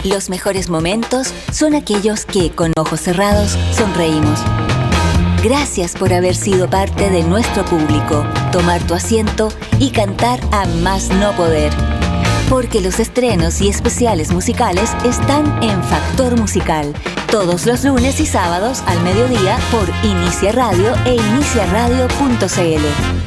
Los mejores momentos son aquellos que, con ojos cerrados, sonreímos. Gracias por haber sido parte de nuestro público, tomar tu asiento y cantar a más no poder. Porque los estrenos y especiales musicales están en Factor Musical, todos los lunes y sábados al mediodía por Inicia Radio e iniciaradio.cl.